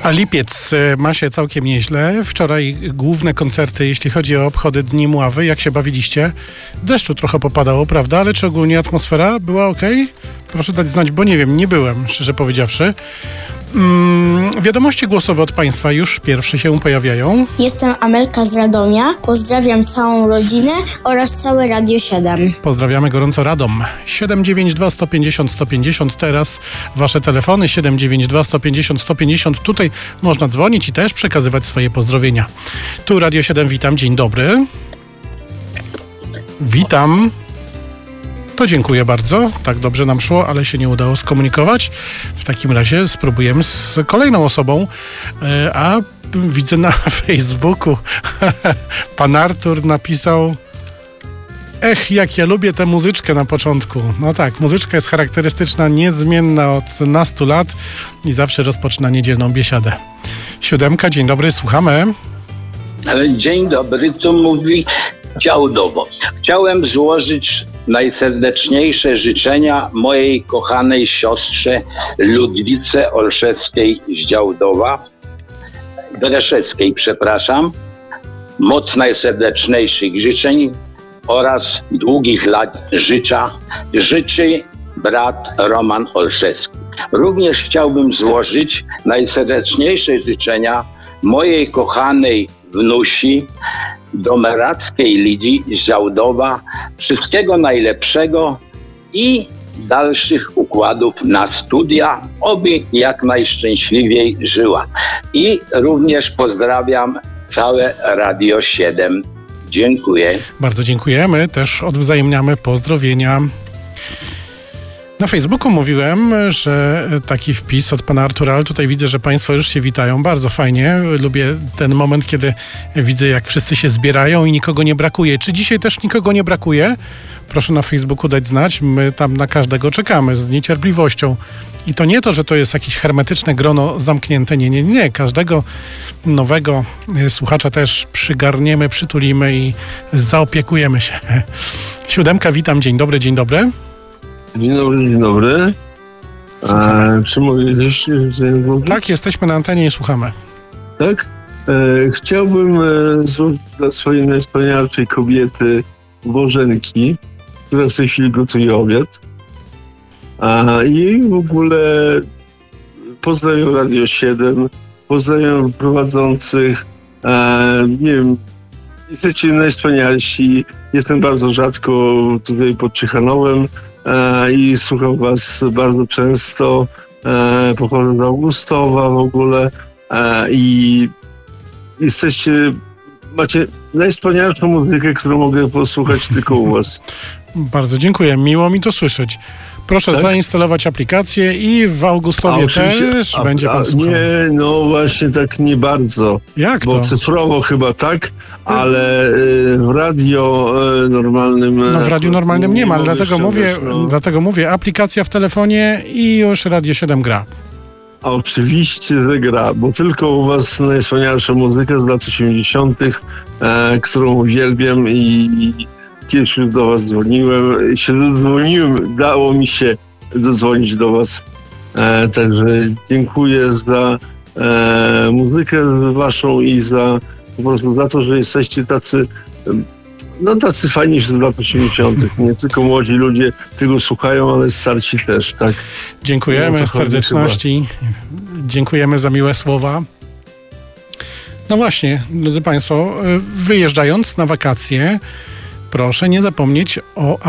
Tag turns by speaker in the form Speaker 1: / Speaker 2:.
Speaker 1: A lipiec ma się całkiem nieźle. Wczoraj główne koncerty, jeśli chodzi o obchody Dni Mławy. Jak się bawiliście? Deszczu trochę popadało, prawda? Ale czy ogólnie atmosfera była ok? Proszę dać znać, bo nie wiem, nie byłem, szczerze powiedziawszy. Wiadomości głosowe od Państwa już pierwsze się pojawiają.
Speaker 2: Jestem Amelka z Radomia. Pozdrawiam całą rodzinę oraz całe Radio 7.
Speaker 1: Pozdrawiamy gorąco Radom. 792 150 150. Teraz Wasze telefony 792 150 150. Tutaj można dzwonić i też przekazywać swoje pozdrowienia. Tu Radio 7, witam, dzień dobry. Witam. To dziękuję bardzo. Tak dobrze nam szło, ale się nie udało skomunikować. W takim razie spróbujemy z kolejną osobą. A widzę na Facebooku pan Artur napisał: ech, jak ja lubię tę muzyczkę na początku. No tak, muzyczka jest charakterystyczna, niezmienna od nastu lat i zawsze rozpoczyna niedzielną biesiadę. 7, dzień dobry, słuchamy.
Speaker 3: Dzień dobry, tu mówi Działdowo. Chciałem złożyć najserdeczniejsze życzenia mojej kochanej siostrze Ludwice Olszewskiej z Działdowa, Dreszewskiej, przepraszam. Moc najserdeczniejszych życzeń oraz długich lat życzy brat Roman Olszewski. Również chciałbym złożyć najserdeczniejsze życzenia mojej kochanej wnusi Domeradskiej Lidii z Działdowa. Wszystkiego najlepszego i dalszych układów na studia, oby jak najszczęśliwiej żyła. I również pozdrawiam całe Radio 7. Dziękuję.
Speaker 1: Bardzo dziękujemy. Też odwzajemniamy pozdrowienia. Na Facebooku mówiłem, że taki wpis od pana Artura, ale tutaj widzę, że Państwo już się witają. Bardzo fajnie. Lubię ten moment, kiedy widzę, jak wszyscy się zbierają i nikogo nie brakuje. Czy dzisiaj też nikogo nie brakuje? Proszę na Facebooku dać znać. My tam na każdego czekamy z niecierpliwością. I to nie to, że to jest jakieś hermetyczne grono zamknięte. Nie. Każdego nowego słuchacza też przygarniemy, przytulimy i zaopiekujemy się. 7, witam. Dzień dobry, dzień dobry.
Speaker 4: Dzień dobry. Czy mogę jeszcze mówić?
Speaker 1: Tak, jesteśmy na antenie i słuchamy.
Speaker 4: Tak? Chciałbym złożyć dla swojej najwspanialszej kobiety Bożenki, która w tej chwili gotuje obiad. I w ogóle pozdrawiam Radio 7, pozdrawiam prowadzących. Nie wiem, jesteście najwspanialsi. Jestem bardzo rzadko tutaj pod Ciechanowem i słucham was bardzo często. Pochodzę z Augustowa w ogóle i macie najwspanialszą muzykę, którą mogę posłuchać tylko u was.
Speaker 1: Bardzo dziękuję, miło mi to słyszeć. Proszę zainstalować aplikację i w Augustowie też będzie pan słuchał.
Speaker 4: Nie, no właśnie tak nie bardzo.
Speaker 1: Jak to?
Speaker 4: Bo cyfrowo chyba tak, ale w radio normalnym...
Speaker 1: No w radiu normalnym nie ma, ale dlatego mówię, aplikacja w telefonie i już Radio 7 gra.
Speaker 4: Oczywiście, że gra, bo tylko u was najwspanialsza muzyka z lat 80., którą uwielbiam i kiedyś już do was dzwoniłem, dało mi się dodzwonić do was. Także dziękuję za muzykę waszą i po prostu za to, że jesteście tacy fajni z lat 80. Nie tylko młodzi ludzie tego słuchają, ale starsi też, tak?
Speaker 1: Dziękujemy z serdeczności. Dziękujemy za miłe słowa. No właśnie, drodzy Państwo, wyjeżdżając na wakacje, proszę nie zapomnieć o